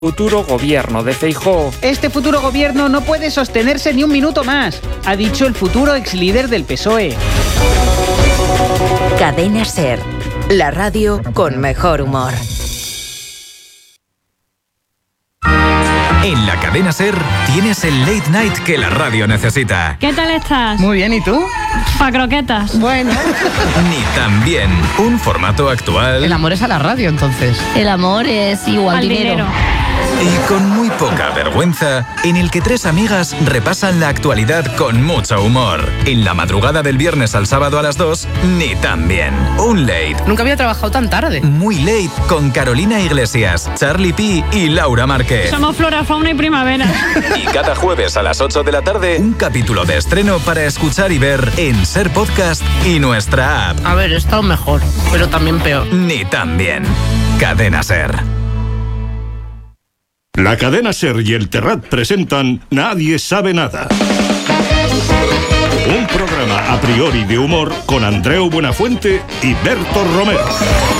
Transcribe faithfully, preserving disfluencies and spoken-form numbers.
Futuro gobierno de Feijóo. Este futuro gobierno no puede sostenerse ni un minuto más, ha dicho el futuro ex líder del P S O E. Cadena SER, la radio con mejor humor. En la Cadena SER tienes el late night que la radio necesita. ¿Qué tal estás? Muy bien, ¿y tú? Pa' croquetas. Bueno. Ni tan bien. Un formato actual. El amor es a la radio, entonces. El amor es igual Al dinero. dinero. Y con muy poca vergüenza, en el que tres amigas repasan la actualidad con mucho humor. En la madrugada del viernes al sábado a las dos, Ni tan bien. Un late. Nunca había trabajado tan tarde. Muy late con Carolina Iglesias, Charlie P y Laura Márquez. Somos flora, fauna y primavera. Y cada jueves a las ocho de la tarde, un capítulo de estreno para escuchar y ver en SER Podcast y nuestra app. A ver, he estado mejor, pero también peor. Ni tan bien. Cadena SER. La Cadena SER y el Terrat presentan Nadie sabe nada. Un programa a priori de humor con Andreu Buenafuente y Berto Romero.